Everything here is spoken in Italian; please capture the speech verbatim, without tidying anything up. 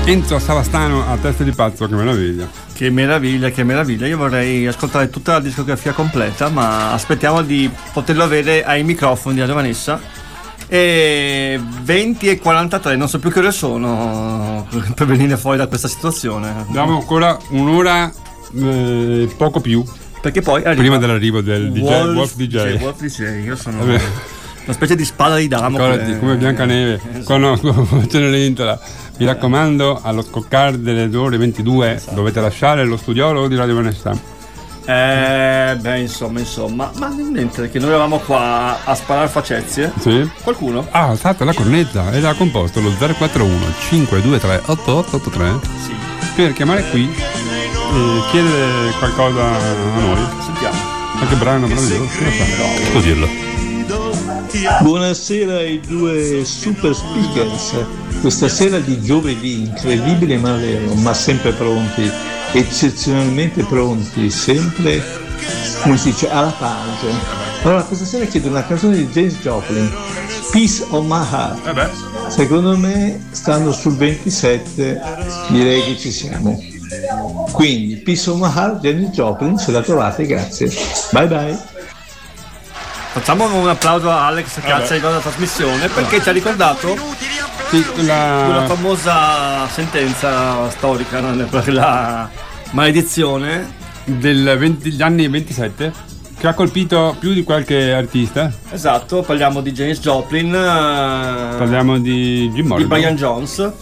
Enzo Savastano a testa di pazzo, che meraviglia. Che meraviglia, che meraviglia. Io vorrei ascoltare tutta la discografia completa, ma aspettiamo di poterlo avere ai microfoni di Radio Vanessa. E venti e quarantatré, non so più che ore sono per venire fuori da questa situazione. Abbiamo ancora un'ora, eh, poco più. Perché poi arriva prima dell'arrivo del D J Wolf, Wolf D J. D J, Wolf D J. Io sono Vabbè. una specie di spada di Damocle, come Biancaneve, esatto. con Cenerentola. Mi raccomando, allo scoccare delle ore ventidue esatto. dovete lasciare lo studiolo di Radio Vanessa. Eh, beh, insomma, insomma, ma niente, perché noi eravamo qua a sparare facezie. Sì. Qualcuno? Ah, esatto, la cornetta, ed ha composto lo zero quattro uno cinque due tre otto otto otto tre sì. per chiamare qui e chiedere qualcosa a noi. Sentiamo. Ma che brano meraviglioso, posso dirlo. Buonasera ai due super speakers. Questa sera di giovedì, incredibile ma vero, ma sempre pronti, eccezionalmente pronti, sempre, come si dice, alla page. Allora questa sera chiedo una canzone di Janis Joplin, Peace of My Heart. Eh beh. Secondo me, stando sul ventisette, direi che ci siamo. Quindi Peace of My Heart, Janis Joplin, se la trovate, grazie. Bye bye. Facciamo un applauso a Alex che ha accettato la trasmissione perché ci ha ricordato sì, la... quella famosa sentenza storica, no? La maledizione del venti, degli anni ventisette che ha colpito più di qualche artista. Esatto, parliamo di Janis Joplin, parliamo di Jim Morrison, di Brian Jones.